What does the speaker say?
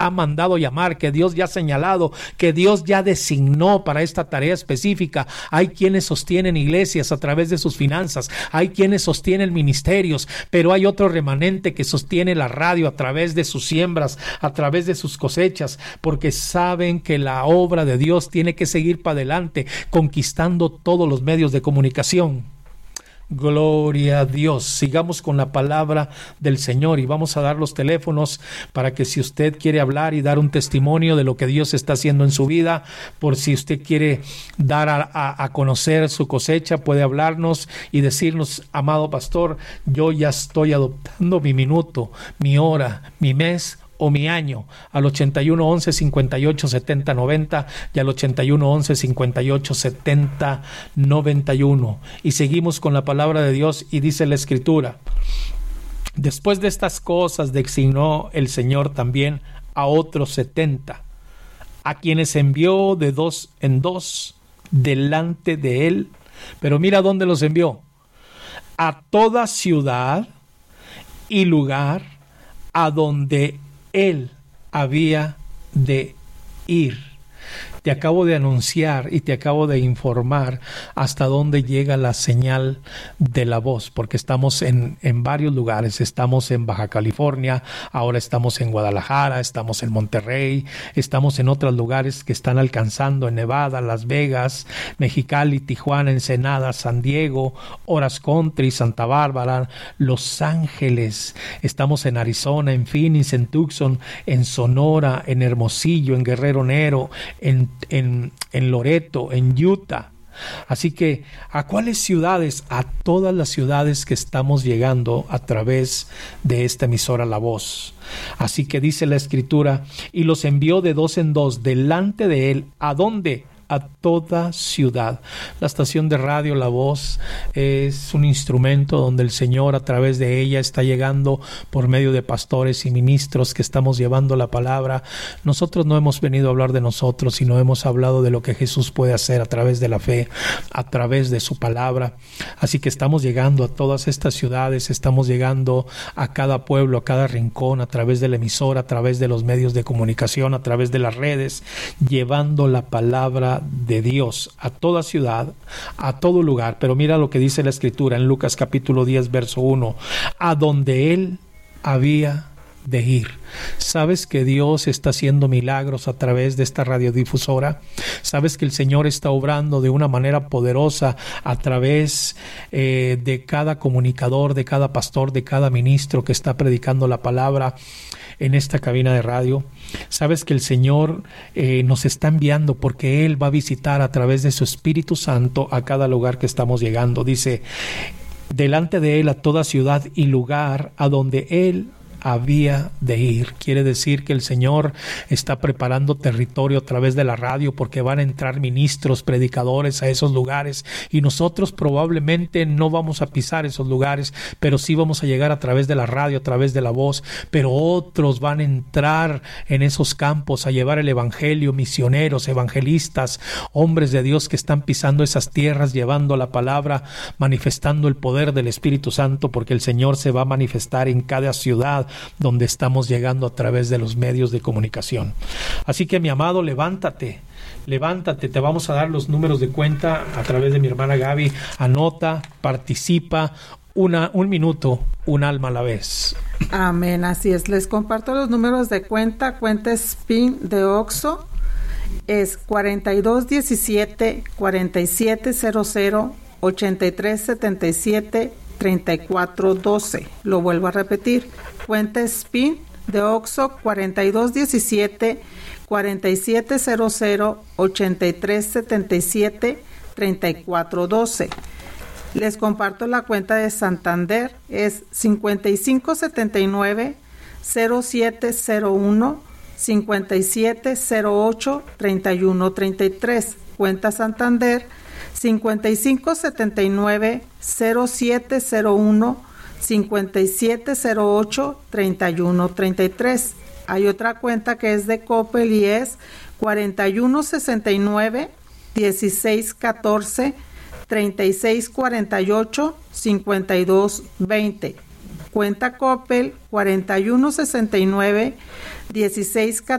ha mandado llamar, que Dios ya ha señalado, que Dios ya designó para esta tarea específica. Hay quienes sostienen iglesias a través de sus finanzas, hay quienes sostienen ministerios, pero hay otro remanente que sostiene la radio a través de sus siembras, a través de sus cosechas, porque saben que la obra de Dios tiene que seguir para adelante, conquistando todos los medios de comunicación. Gloria a Dios. Sigamos con la palabra del Señor y vamos a dar los teléfonos para que si usted quiere hablar y dar un testimonio de lo que Dios está haciendo en su vida, por si usted quiere dar a conocer su cosecha, puede hablarnos y decirnos: amado pastor, yo ya estoy adoptando mi minuto, mi hora, mi mes o mi año, al 81 11 58 70 90 y al 81 11 58 70 91. Y seguimos con la palabra de Dios y dice la Escritura: después de estas cosas designó el Señor también a otros 70, a quienes envió de dos en dos delante de él. Pero mira dónde los envió: a toda ciudad y lugar a donde él había de ir. Te acabo de anunciar y te acabo de informar hasta dónde llega la señal de la voz, porque estamos en varios lugares. Estamos en Baja California, ahora estamos en Guadalajara, estamos en Monterrey, estamos en otros lugares que están alcanzando en Nevada, Las Vegas, Mexicali, Tijuana, Ensenada, San Diego, Orange Country, Santa Bárbara, Los Ángeles. Estamos en Arizona, en Phoenix, en Tucson, en Sonora, en Hermosillo, en Guerrero Negro, en Loreto, en Utah. Así que, ¿a cuáles ciudades? A todas las ciudades que estamos llegando a través de esta emisora La Voz. Así que dice la Escritura: y los envió de dos en dos delante de él. ¿A dónde? A toda ciudad. La estación de radio La Voz es un instrumento donde el Señor, a través de ella, está llegando por medio de pastores y ministros que estamos llevando la palabra. Nosotros no hemos venido a hablar de nosotros, sino hemos hablado de lo que Jesús puede hacer a través de la fe, a través de su palabra. Así que estamos llegando a todas estas ciudades, estamos llegando a cada pueblo, a cada rincón, a través de la emisora, a través de los medios de comunicación, a través de las redes, llevando la palabra de Dios a toda ciudad, a todo lugar. Pero mira lo que dice la Escritura en Lucas capítulo 10 verso 1: a donde él había de ir. ¿Sabes que Dios está haciendo milagros a través de esta radiodifusora? ¿Sabes que el Señor está obrando de una manera poderosa a través de cada comunicador, de cada pastor, de cada ministro que está predicando la palabra en esta cabina de radio? Sabes que el Señor nos está enviando porque Él va a visitar a través de su Espíritu Santo a cada lugar que estamos llegando. Dice: delante de Él a toda ciudad y lugar a donde Él había de ir. Quiere decir que el Señor está preparando territorio a través de la radio, porque van a entrar ministros, predicadores a esos lugares, y nosotros probablemente no vamos a pisar esos lugares, pero sí vamos a llegar a través de la radio, a través de la voz. Pero otros van a entrar en esos campos a llevar el evangelio, misioneros, evangelistas, hombres de Dios que están pisando esas tierras, llevando la palabra, manifestando el poder del Espíritu Santo, porque el Señor se va a manifestar en cada ciudad donde estamos llegando a través de los medios de comunicación. Así que, mi amado, levántate, te vamos a dar los números de cuenta a través de mi hermana Gaby. Anota, participa, un minuto, un alma a la vez. Amén, así es. Les comparto los números de cuenta SPIN de OXXO. Es 4217 4700 8377 3412. Lo vuelvo a repetir: cuenta SPIN de OXXO 4217 4700 8377 3412. Les comparto la cuenta de Santander: es 5579 0701 5708 3133. Cuenta Santander 5579 0701 5708 3133. Hay otra cuenta que es de Coppel y es 4169 1614 3648 5220. cuenta Coppel 4169 1614